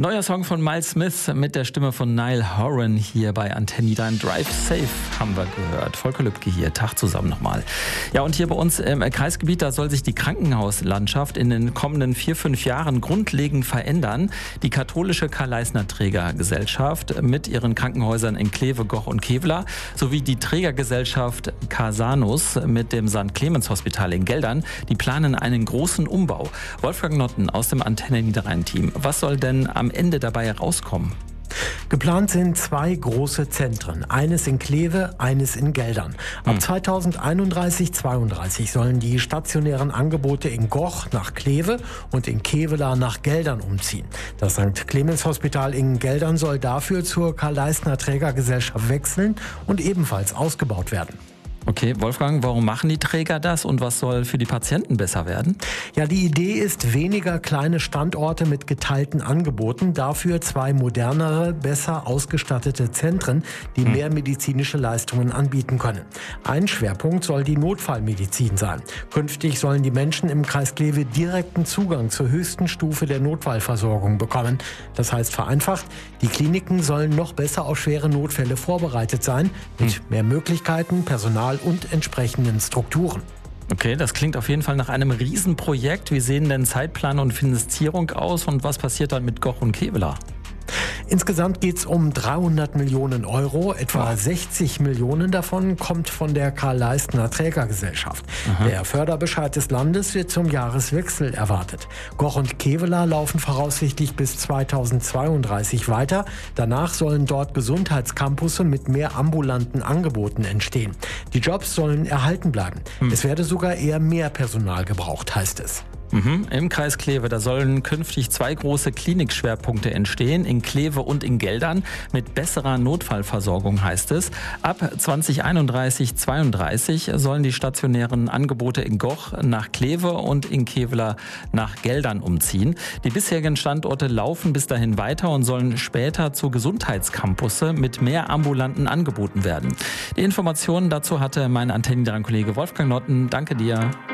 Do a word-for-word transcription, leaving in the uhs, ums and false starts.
Neuer Song von Miles Smith mit der Stimme von Niall Horan hier bei Antenne Niederrhein. Drive Safe haben wir gehört. Volker Lübcke hier, Tag zusammen nochmal. Ja, und hier bei uns im Kreisgebiet, da soll sich die Krankenhauslandschaft in den kommenden vier, fünf Jahren grundlegend verändern. Die katholische Karl-Leisner-Trägergesellschaft mit ihren Krankenhäusern in Kleve, Goch und Kevela sowie die Trägergesellschaft Casanus mit dem Sankt Clemens Hospital in Geldern, die planen einen großen Umbau. Wolfgang Notten aus dem Antenne Niederrhein-Team. Was soll denn am Ende dabei rauskommen? Geplant sind zwei große Zentren, eines in Kleve, eines in Geldern. Ab hm. zweitausendeinunddreißig zweiunddreißig sollen die stationären Angebote in Goch nach Kleve und in Kevela nach Geldern umziehen. Das Sankt Clemens Hospital in Geldern soll dafür zur Karl-Leisner Trägergesellschaft wechseln und ebenfalls ausgebaut werden. Okay, Wolfgang, warum machen die Träger das und was soll für die Patienten besser werden? Ja, die Idee ist weniger kleine Standorte mit geteilten Angeboten, dafür zwei modernere, besser ausgestattete Zentren, die hm. mehr medizinische Leistungen anbieten können. Ein Schwerpunkt soll die Notfallmedizin sein. Künftig sollen die Menschen im Kreis Kleve direkten Zugang zur höchsten Stufe der Notfallversorgung bekommen. Das heißt vereinfacht, die Kliniken sollen noch besser auf schwere Notfälle vorbereitet sein, mit hm. mehr Möglichkeiten, Personal und entsprechenden Strukturen. Okay, das klingt auf jeden Fall nach einem Riesenprojekt. Wie sehen denn Zeitplan und Finanzierung aus und was passiert dann mit Goch und Kevela? Insgesamt geht es um dreihundert Millionen Euro. Etwa sechzig Millionen davon kommt von der Karl-Leisner Trägergesellschaft. Aha. Der Förderbescheid des Landes wird zum Jahreswechsel erwartet. Goch und Kevela laufen voraussichtlich bis zweitausendzweiunddreißig weiter. Danach sollen dort Gesundheitscampusse mit mehr ambulanten Angeboten entstehen. Die Jobs sollen erhalten bleiben. Hm. Es werde sogar eher mehr Personal gebraucht, heißt es. Mhm. Im Kreis Kleve, da sollen künftig zwei große Klinikschwerpunkte entstehen, in Kleve und in Geldern, mit besserer Notfallversorgung, heißt es. Ab zweitausendeinunddreißig zweiunddreißig sollen die stationären Angebote in Goch nach Kleve und in Kevela nach Geldern umziehen. Die bisherigen Standorte laufen bis dahin weiter und sollen später zu Gesundheitscampusse mit mehr ambulanten Angeboten werden. Die Informationen dazu hatte mein Antenne Niederrhein-Kollege Wolfgang Notten. Danke dir.